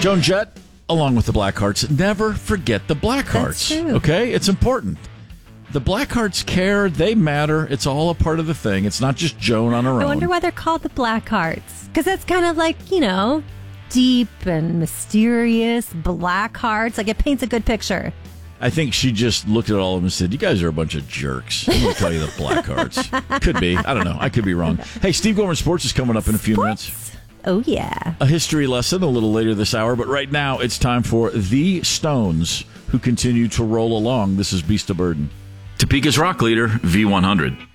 Joan Jett, along with the Blackhearts, never forget the Blackhearts. That's true. Okay? It's important. The Blackhearts care. They matter. It's all a part of the thing. It's not just Joan on her own. I wonder why they're called the Blackhearts. Because that's kind of like, deep and mysterious. Blackhearts. Like, it paints a good picture. I think she just looked at all of them and said, you guys are a bunch of jerks. I'm going to tell you the Blackhearts. Could be. I don't know. I could be wrong. Hey, Steve Gorman Sports is coming up in a few minutes. Oh, yeah. A history lesson a little later this hour, but right now it's time for the Stones, who continue to roll along. This is Beast of Burden. Topeka's rock leader, V100.